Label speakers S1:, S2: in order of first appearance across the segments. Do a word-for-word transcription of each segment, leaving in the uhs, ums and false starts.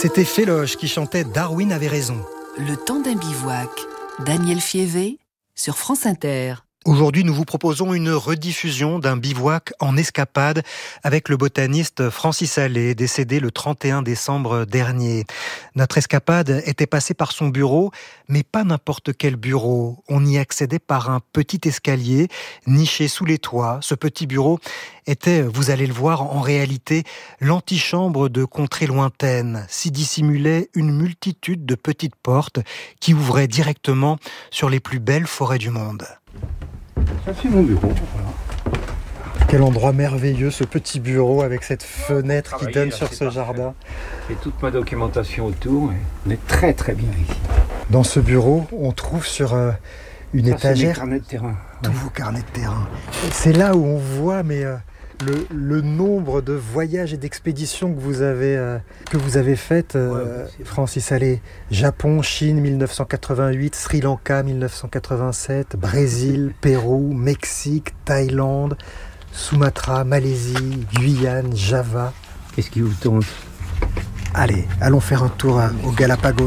S1: C'était Féloche qui chantait « Darwin avait raison ».
S2: Le temps d'un bivouac, Daniel Fievé sur France Inter.
S1: Aujourd'hui, nous vous proposons une rediffusion d'un bivouac en escapade avec le botaniste Francis Allais, décédé le trente et un décembre dernier. Notre escapade était passée par son bureau, mais pas n'importe quel bureau. On y accédait par un petit escalier niché sous les toits. Ce petit bureau était, vous allez le voir, en réalité l'antichambre de contrées lointaines. S'y dissimulait une multitude de petites portes qui ouvraient directement sur les plus belles forêts du monde.
S3: Ça, c'est mon bureau. Voilà.
S1: Quel endroit merveilleux, ce petit bureau avec cette fenêtre qui donne sur ce jardin.
S3: Et toute ma documentation autour, on est très très bien ici.
S1: Dans ce bureau, on trouve sur euh, une
S3: Ça,
S1: étagère
S3: c'est mes carnets de terrain.
S1: tous
S3: Ouais.
S1: vos carnets de terrain. C'est là où on voit mais, euh, le, le nombre de voyages et d'expéditions que vous avez, euh, que vous avez faites, euh,
S3: Ouais, c'est
S1: Francis Allais. Japon, Chine, dix-neuf cent quatre-vingt-huit, Sri Lanka, dix-neuf cent quatre-vingt-sept, Brésil, Pérou, Mexique, Thaïlande, Sumatra, Malaisie, Guyane, Java.
S3: Qu'est-ce qui vous tente?
S1: Allez, allons faire un tour à, aux Galapagos.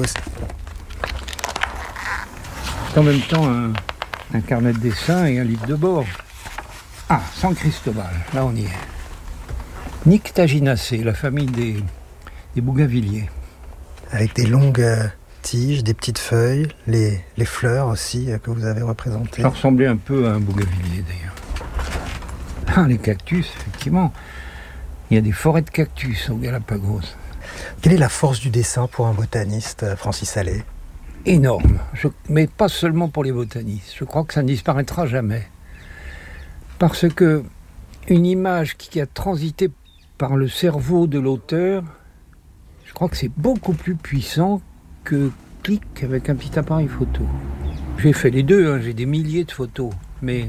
S3: C'est en même temps un, un carnet de dessin et un livre de bord. Ah, San Cristobal, là on y est. Nyctaginacées, la famille des, des bougainvilliers.
S1: Avec des longues euh, tiges, des petites feuilles, les, les fleurs aussi euh, que vous avez représentées.
S3: Ça ressemblait un peu à un bougainvillier d'ailleurs. Ah, les cactus, effectivement. Il y a des forêts de cactus aux Galapagos.
S1: Quelle est la force du dessin pour un botaniste, euh, Francis Allais?
S3: Énorme, Je, mais pas seulement pour les botanistes. Je crois que ça ne disparaîtra jamais. Parce que une image qui a transité par le cerveau de l'auteur, je crois que c'est beaucoup plus puissant que clic avec un petit appareil photo. J'ai fait les deux, hein, j'ai des milliers de photos, mais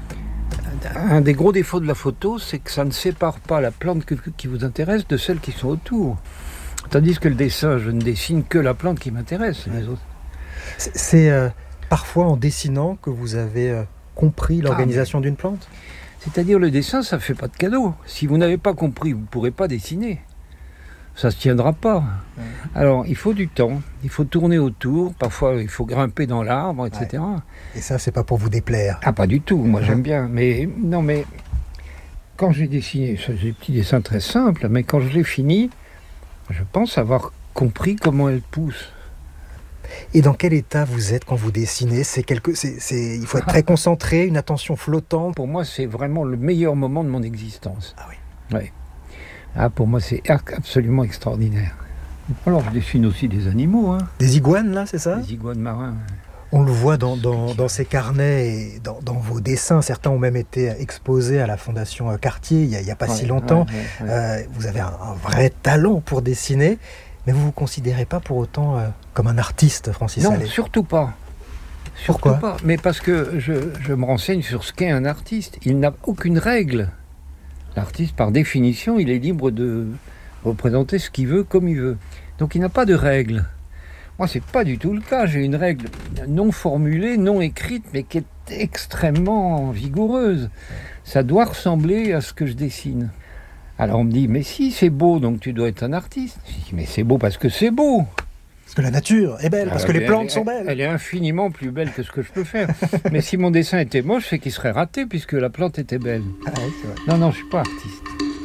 S3: un des gros défauts de la photo, c'est que ça ne sépare pas la plante que, qui vous intéresse de celles qui sont autour. Tandis que le dessin, je ne dessine que la plante qui m'intéresse, les autres.
S1: C'est, c'est euh, parfois en dessinant que vous avez euh, compris l'organisation ah, mais... d'une plante?
S3: C'est-à-dire le dessin, ça ne fait pas de cadeau. Si vous n'avez pas compris, vous ne pourrez pas dessiner. Ça ne se tiendra pas. Ouais. Alors, il faut du temps, il faut tourner autour, parfois il faut grimper dans l'arbre, et cetera. Ouais.
S1: Et ça, c'est pas pour vous déplaire?
S3: Ah, pas du tout, moi j'aime bien. Mais non, mais quand j'ai dessiné, c'est des petits dessins très simples, mais quand je l'ai fini, je pense avoir compris comment elle pousse.
S1: Et dans quel état vous êtes quand vous dessinez? C'est quelque, c'est, c'est, il faut être très concentré, une attention flottante.
S3: Pour moi, c'est vraiment le meilleur moment de mon existence.
S1: Ah oui.
S3: Ouais. Ah, pour moi, c'est absolument extraordinaire. Alors, je dessine aussi des animaux. Hein.
S1: Des iguanes, là, c'est ça?
S3: Des iguanes marins.
S1: On le voit dans, dans, dans ces carnets et dans, dans vos dessins. Certains ont même été exposés à la Fondation Cartier il n'y a, a pas ouais, si longtemps. Ouais, ouais, ouais. Euh, vous avez un, un vrai talent pour dessiner. Mais vous ne vous considérez pas pour autant euh, comme un artiste, Francis
S3: Non,
S1: Allais?
S3: surtout pas. Surtout
S1: Pourquoi
S3: pas. Mais parce que je, je me renseigne sur ce qu'est un artiste. Il n'a aucune règle. L'artiste, par définition, il est libre de représenter ce qu'il veut comme il veut. Donc il n'a pas de règle. Moi, c'est pas du tout le cas. J'ai une règle non formulée, non écrite, mais qui est extrêmement vigoureuse. Ça doit ressembler à ce que je dessine. Alors on me dit, mais si, c'est beau, donc tu dois être un artiste. Je dis, mais c'est beau parce que c'est beau.
S1: Parce que la nature est belle, parce
S3: Alors,
S1: que les
S3: elle,
S1: plantes
S3: elle,
S1: sont belles.
S3: Elle est infiniment plus belle que ce que je peux faire. Mais si mon dessin était moche, c'est qu'il serait raté, puisque la plante était belle.
S1: Ah oui, c'est vrai.
S3: Non, non, je ne suis pas artiste.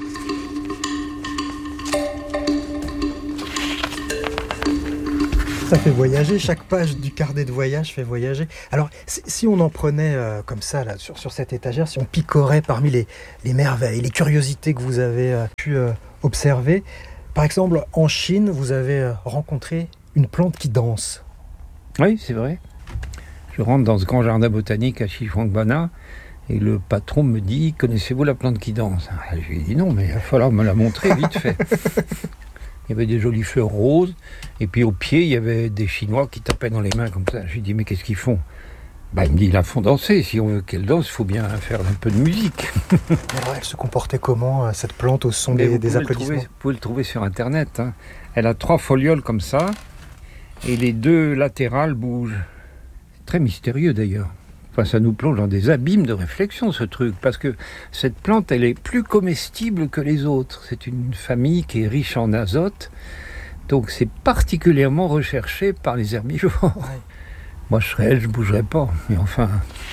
S1: Ça fait voyager, chaque page du carnet de voyage fait voyager. Alors, si on en prenait euh, comme ça, là, sur, sur cette étagère, si on picorait parmi les, les merveilles, les curiosités que vous avez euh, pu euh, observer, par exemple, en Chine, vous avez euh, rencontré une plante qui danse.
S3: Oui, c'est vrai. Je rentre dans ce grand jardin botanique à Xishuangbanna et le patron me dit, connaissez-vous la plante qui danse? Je lui ai dit non, mais il va falloir me la montrer vite fait. Il y avait des jolies fleurs roses, et puis au pied, il y avait des Chinois qui tapaient dans les mains comme ça. Je lui ai dit, mais qu'est-ce qu'ils font? Bah, il me dit, ils la font danser. Si on veut qu'elle danse, il faut bien faire un peu de musique.
S1: Alors, elle se comportait comment, cette plante, au son des, des applaudissements?
S3: Trouver, vous pouvez le trouver sur Internet. Hein. Elle a trois folioles comme ça, et les deux latérales bougent. C'est très mystérieux d'ailleurs. Enfin, ça nous plonge dans des abîmes de réflexion, ce truc, parce que cette plante, elle est plus comestible que les autres. C'est une famille qui est riche en azote, Donc c'est particulièrement recherché par les herbivores. Ouais. Moi je serais elle, je ne bougerais pas, mais enfin...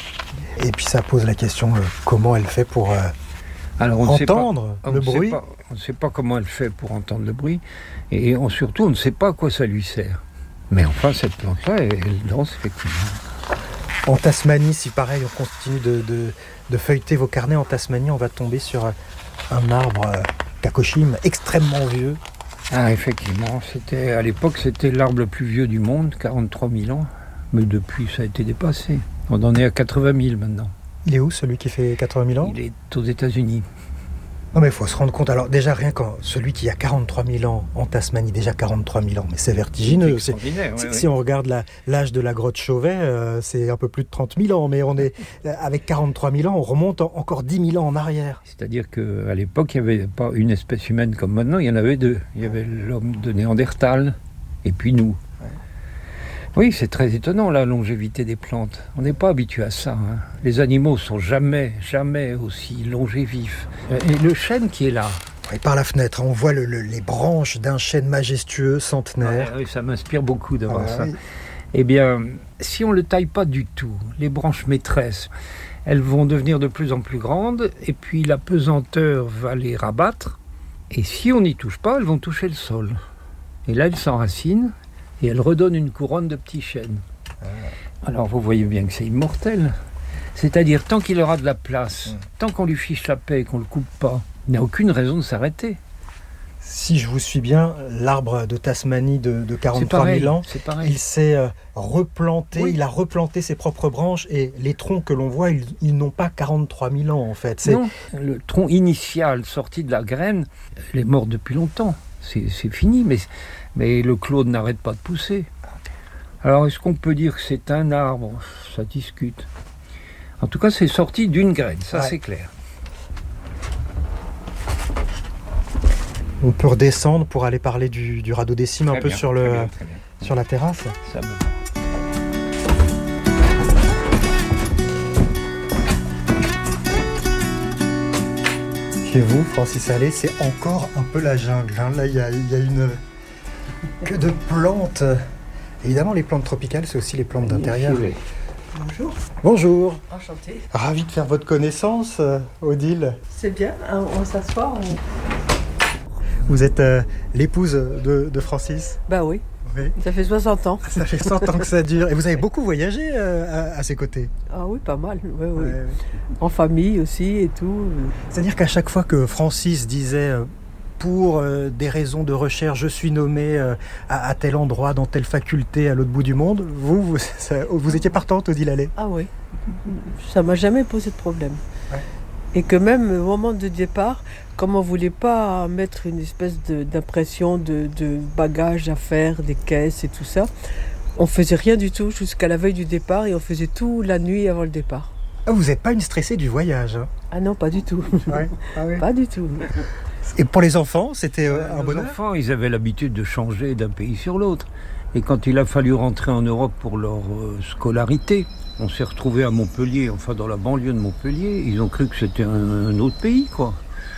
S1: Et puis ça pose la question, euh, comment elle fait pour euh, Alors, on entendre
S3: pas,
S1: le
S3: on
S1: bruit
S3: pas, On ne sait pas comment elle fait pour entendre le bruit, et on, surtout on ne sait pas à quoi ça lui sert. Mais enfin cette plante-là, elle, elle danse effectivement.
S1: En Tasmanie, si pareil, on continue de, de, de feuilleter vos carnets en Tasmanie, on va tomber sur un arbre euh, Kakoshim extrêmement vieux.
S3: Ah, effectivement, c'était, à l'époque, c'était l'arbre le plus vieux du monde, quarante-trois mille ans. Mais depuis, ça a été dépassé. On en est à quatre-vingt mille maintenant.
S1: Il est où, celui qui fait quatre-vingt mille ans ?
S3: Il est aux États-Unis.
S1: Non, mais il faut se rendre compte. Alors, déjà, rien qu'en celui qui a quarante-trois mille ans en Tasmanie, déjà quarante-trois mille ans, mais c'est vertigineux. C'est,
S3: ouais,
S1: si,
S3: ouais.
S1: si on regarde la, l'âge de la grotte Chauvet, euh, c'est un peu plus de trente mille ans, mais on est, avec quarante-trois mille ans, on remonte en, encore dix mille ans en arrière.
S3: C'est-à-dire qu'à l'époque, il n'y avait pas une espèce humaine comme maintenant, il y en avait deux. Il y avait l'homme de Néandertal et puis nous. Ouais. Oui, c'est très étonnant la longévité des plantes. On n'est pas habitué à ça. Hein. Les animaux ne sont jamais, jamais aussi longévifs. Et le chêne qui est là.
S1: Et par la fenêtre, on voit le, le, les branches d'un chêne majestueux, centenaire.
S3: Ah, oui, ça m'inspire beaucoup de voir
S1: ah,
S3: ça.
S1: Oui.
S3: Eh bien, si on ne le taille pas du tout, les branches maîtresses, elles vont devenir de plus en plus grandes, et puis la pesanteur va les rabattre. Et si on n'y touche pas, elles vont toucher le sol. Et là, elles s'enracinent. Et elle redonne une couronne de petits chênes. Ah. Alors vous voyez bien que c'est immortel. C'est-à-dire, tant qu'il aura de la place, mmh. tant qu'on lui fiche la paix et qu'on ne le coupe pas, il n'y a aucune raison de s'arrêter.
S1: Si je vous suis bien, l'arbre de Tasmanie de, de quarante-trois mille ans,
S3: c'est pareil.
S1: Il s'est euh, replanté,
S3: oui.
S1: il a replanté ses propres branches et les troncs que l'on voit, ils, ils n'ont pas quarante-trois mille ans en fait.
S3: C'est... Non, le tronc initial sorti de la graine, il est mort depuis longtemps. C'est, c'est fini, mais, mais le clone n'arrête pas de pousser. Alors, est-ce qu'on peut dire que c'est un arbre ? Ça discute. En tout cas, c'est sorti d'une graine, ça ouais. C'est clair.
S1: On peut redescendre pour aller parler du, du rhododécime un peu
S3: bien,
S1: sur, le,
S3: bien, bien.
S1: sur la terrasse.
S3: Ça me va.
S1: Chez vous, Francis Allais, c'est encore un peu la jungle. Hein. Là, il y a, y a une que de plantes. Évidemment, les plantes tropicales, c'est aussi les plantes d'intérieur.
S4: Bonjour.
S1: Bonjour.
S4: Enchantée.
S1: Ravi de faire votre connaissance, euh, Odile.
S4: C'est bien, on, on s'assoit. On...
S1: Vous êtes euh, l'épouse de, de Francis ?
S4: Bah oui.
S1: Oui.
S4: Ça fait soixante ans.
S1: Ça fait cent ans que ça dure. Et vous avez beaucoup voyagé euh, à, à ses côtés ?
S4: Ah oui, pas mal. Ouais, ouais.
S1: Ouais, ouais.
S4: En famille aussi et tout.
S1: C'est-à-dire qu'à chaque fois que Francis disait euh, pour euh, des raisons de recherche, je suis nommé euh, à, à tel endroit, dans telle faculté, à l'autre bout du monde, vous, vous, ça, vous étiez partante, Odile Allais ?
S4: Ah oui. Ça m'a jamais posé de problème.
S1: Ouais.
S4: Et que même au moment de départ, comme on ne voulait pas mettre une espèce de, d'impression de, de bagages à faire, des caisses et tout ça, on faisait rien du tout jusqu'à la veille du départ et on faisait tout la nuit avant le départ.
S1: Ah, vous n'êtes pas une stressée du voyage hein ?
S4: Ah non, pas du tout.
S1: Ouais. Ah oui.
S4: Pas du tout.
S1: Et pour les enfants, c'était euh, un
S3: Les
S1: bonheur ?
S3: enfants, ils avaient l'habitude de changer d'un pays sur l'autre. Et quand il a fallu rentrer en Europe pour leur euh, scolarité, on s'est retrouvés à Montpellier, enfin dans la banlieue de Montpellier. Ils ont cru que c'était un, un autre pays, quoi.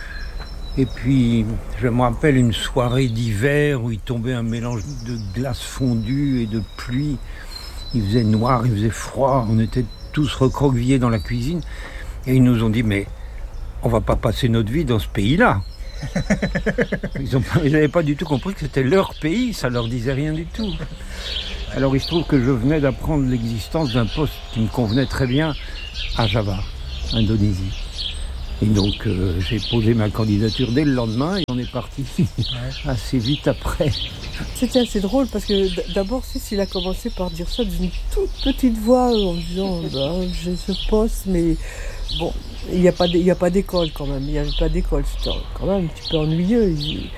S3: Et puis, je me rappelle une soirée d'hiver où il tombait un mélange de glace fondue et de pluie. Il faisait noir, il faisait froid. On était tous recroquevillés dans la cuisine. Et ils nous ont dit, mais on va pas passer notre vie dans ce pays-là. Ils n'avaient pas du tout compris que c'était leur pays, ça leur disait rien du tout. Alors il se trouve que je venais d'apprendre l'existence d'un poste qui me convenait très bien à Java, Indonésie. Et donc euh, j'ai posé ma candidature dès le lendemain et on est parti assez vite après.
S4: C'était assez drôle parce que d'abord Suisse il a commencé par dire ça d'une toute petite voix en disant bah, j'ai ce poste mais bon il n'y a pas il y a pas d'école quand même, il n'y avait pas d'école, c'était quand même un petit peu ennuyeux.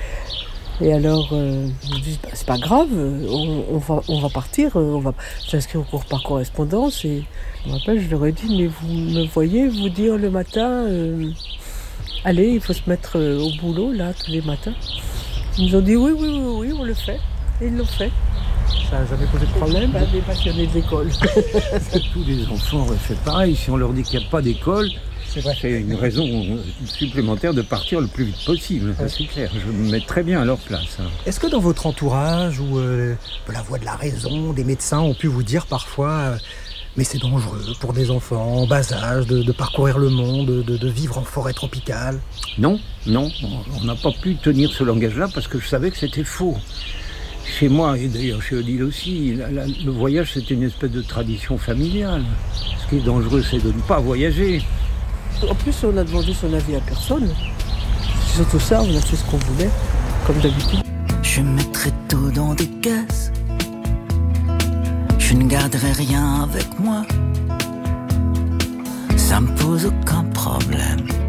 S4: Et alors euh, je me dis bah, c'est pas grave, on, on va on va partir, on va s'inscrire au cours par correspondance et je me rappelle je leur ai dit mais vous me voyez vous dire le matin euh, allez il faut se mettre au boulot là tous les matins. Ils nous ont dit oui, oui, oui, oui, on le fait. Et ils l'ont fait.
S1: Ça n'a jamais posé de problème ?
S4: Pas des passionnés de l'école.
S3: Tous les enfants auraient fait pareil. Si on leur dit qu'il n'y a pas d'école, C'est vrai. C'est une raison supplémentaire de partir le plus vite possible, ça c'est clair. Je me mets très bien à leur place. Hein.
S1: Est-ce que dans votre entourage, ou euh, la voix de la raison, des médecins ont pu vous dire parfois euh, mais c'est dangereux pour des enfants en bas âge de, de parcourir le monde, de, de vivre en forêt tropicale?
S3: Non, non, on n'a pas pu tenir ce langage-là parce que je savais que c'était faux. Chez moi, et d'ailleurs chez Odile aussi, la, la, le voyage c'est une espèce de tradition familiale. Ce qui est dangereux, c'est de ne pas voyager.
S4: En plus, on a demandé son avis à personne. C'est surtout ça, on a fait ce qu'on voulait, comme d'habitude.
S5: Je mettrai tout dans des caisses. Je ne garderai rien avec moi. Ça me pose aucun problème.